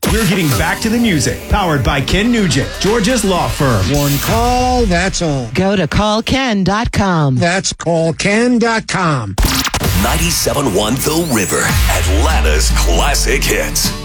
We're getting back to the music. Powered by Ken Nugent, Georgia's law firm. One call, that's all. Go to callken.com. That's callken.com. 97.1 The River, Atlanta's classic hits.